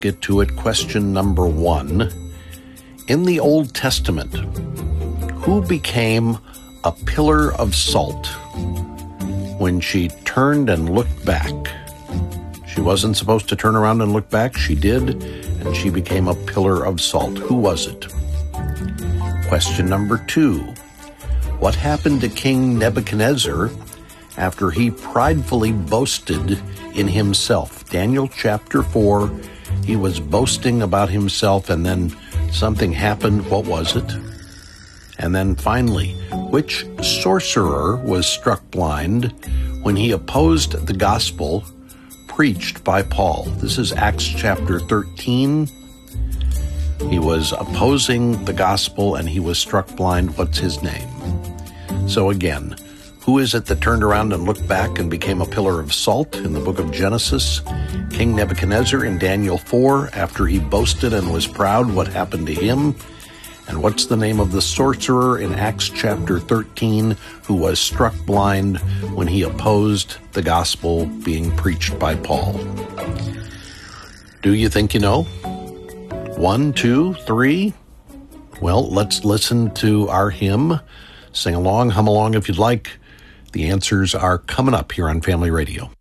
Get to it. Question number 1. In the Old Testament, who became a pillar of salt when she turned and looked back? She wasn't supposed to turn around and look back. She did, and she became a pillar of salt. Who was it? Question number 2. What happened to King Nebuchadnezzar after he pridefully boasted in himself? Daniel chapter 4, he was boasting about himself, and then something happened. What was it? And then finally, which sorcerer was struck blind when he opposed the gospel preached by Paul? This is Acts chapter 13. He was opposing the gospel and he was struck blind. What's his name? So again, who is it that turned around and looked back and became a pillar of salt in the book of Genesis? King Nebuchadnezzar in Daniel 4, after he boasted and was proud, what happened to him? And what's the name of the sorcerer in Acts chapter 13 who was struck blind when he opposed the gospel being preached by Paul? Do you think you know? 1, 2, 3? Well, let's listen to our hymn. Sing along, hum along if you'd like. The answers are coming up here on Family Radio.